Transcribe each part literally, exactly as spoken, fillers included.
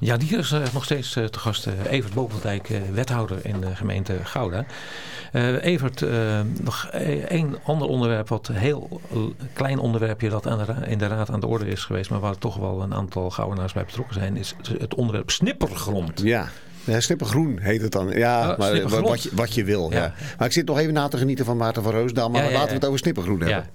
Ja, die is uh, nog steeds uh, te gast. Uh, Evert Bovendijk, uh, wethouder in de gemeente Gouda. Uh, Evert, uh, nog één ander onderwerp, wat een heel uh, klein onderwerpje dat aan de, in de raad aan de orde is geweest, maar waar toch wel een aantal Goudenaars bij betrokken zijn, is het onderwerp snippergrond. Ja. Ja, snippergroen heet het dan. Ja, oh, maar wat je, wat je wil. Ja. Ja. Maar ik zit nog even na te genieten van Maarten van Roosdaal. Maar ja, ja, ja. laten we het over snippergroen hebben. Ja.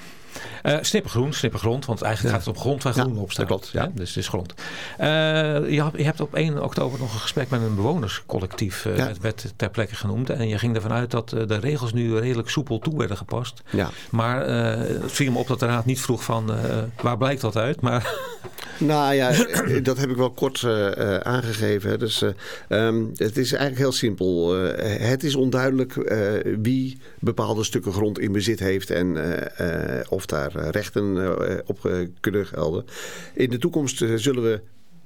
Uh, snippergroen, snippergrond, want eigenlijk ja. gaat het op grond waar groen ja, op staat. Dat klopt, ja. Ja, dus het is grond. Uh, je, had, je hebt op één oktober nog een gesprek met een bewonerscollectief, uh, ja. het werd ter plekke genoemd. En je ging ervan uit dat uh, de regels nu redelijk soepel toe werden gepast. Ja. Maar uh, het viel me op dat de raad niet vroeg van uh, waar blijkt dat uit? Maar nou ja, dat heb ik wel kort uh, uh, aangegeven. Dus, uh, um, het is eigenlijk heel simpel. Uh, het is onduidelijk uh, wie bepaalde stukken grond in bezit heeft en uh, uh, of daar rechten uh, op uh, kunnen gelden. In de toekomst uh, zullen we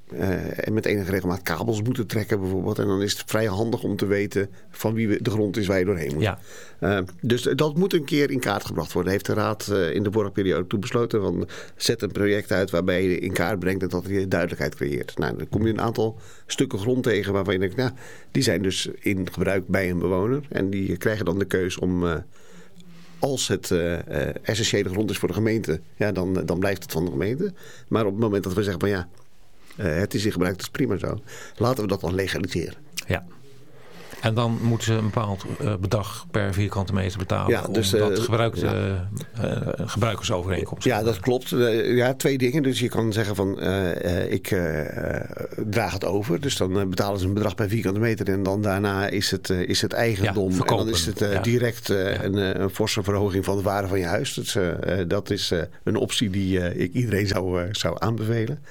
uh, met enige regelmaat kabels moeten trekken bijvoorbeeld. En dan is het vrij handig om te weten van wie we, de grond is waar je doorheen moet. Ja. Uh, dus dat moet een keer in kaart gebracht worden. Heeft de raad uh, in de vorige periode toe besloten. Van, zet een project uit waarbij je in kaart brengt en dat je duidelijkheid creëert. Nou, dan kom je een aantal stukken grond tegen waarvan je denkt, nou, die zijn dus in gebruik bij een bewoner. En die krijgen dan de keus om Uh, als het uh, uh, essentiële grond is voor de gemeente, ja, dan, dan blijft het van de gemeente. Maar op het moment dat we zeggen van ja, uh, het is in gebruik, dat is prima zo. Laten we dat dan legaliseren. Ja. En dan moeten ze een bepaald uh, bedrag per vierkante meter betalen. Ja, dus, om dat uh, gebruikt, ja. uh, uh, gebruikersovereenkomst. Ja, dat klopt. Uh, ja, twee dingen. Dus je kan zeggen van uh, uh, ik uh, draag het over. Dus dan uh, betalen ze een bedrag per vierkante meter. En dan daarna is het, uh, is het eigendom. Ja, en dan is het uh, ja. direct uh, ja. een, een forse verhoging van de waarde van je huis. Dus, uh, dat is uh, een optie die uh, ik iedereen zou, uh, zou aanbevelen.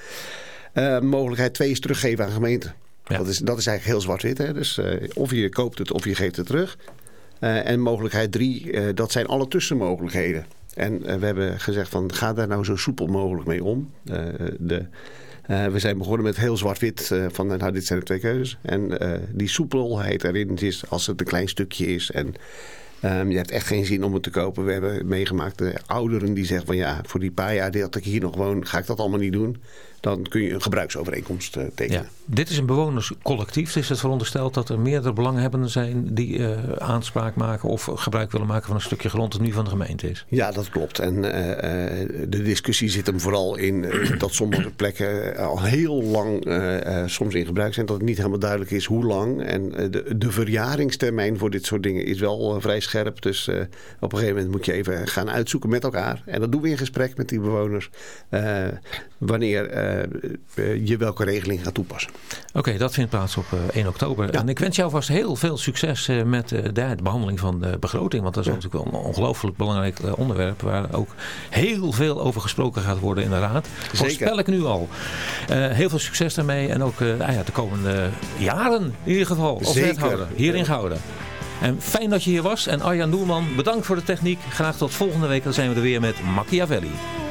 Uh, mogelijkheid twee is teruggeven aan gemeenten. Ja. Dat, is, dat is eigenlijk heel zwart-wit. Hè? Dus uh, of je koopt het of je geeft het terug. Uh, en mogelijkheid drie, uh, dat zijn alle tussenmogelijkheden. En uh, we hebben gezegd van ga daar nou zo soepel mogelijk mee om. Uh, de, uh, we zijn begonnen met heel zwart-wit uh, van nou dit zijn de twee keuzes. En uh, die soepelheid erin is als het een klein stukje is en Um, je hebt echt geen zin om het te kopen. We hebben meegemaakt de ouderen die zeggen van ja, voor die paar jaar dat ik hier nog woon, ga ik dat allemaal niet doen. Dan kun je een gebruiksovereenkomst uh, tekenen. Ja. Dit is een bewonerscollectief. Is het verondersteld dat er meerdere belanghebbenden zijn die uh, aanspraak maken of gebruik willen maken van een stukje grond dat nu van de gemeente is? Ja, dat klopt. En uh, uh, de discussie zit hem vooral in uh, dat sommige plekken al heel lang uh, uh, soms in gebruik zijn. Dat het niet helemaal duidelijk is hoe lang. En uh, de, de verjaringstermijn voor dit soort dingen is wel uh, vrij scherp. Dus uh, op een gegeven moment moet je even gaan uitzoeken met elkaar. En dat doen we in gesprek met die bewoners. Uh, wanneer uh, uh, je welke regeling gaat toepassen. Oké, okay, dat vindt plaats op uh, één oktober. Ja. En ik wens jou vast heel veel succes uh, met uh, de behandeling van de begroting. Want dat is ja. natuurlijk wel een ongelooflijk belangrijk uh, onderwerp. Waar ook heel veel over gesproken gaat worden in de raad. Voorspel ik nu al. Uh, heel veel succes daarmee. En ook uh, ah ja, de komende jaren in ieder geval. Als wethouder hier in Gouda. En fijn dat je hier was. En Arjan Doelman, bedankt voor de techniek. Graag tot volgende week. Dan zijn we er weer met Machiavelli.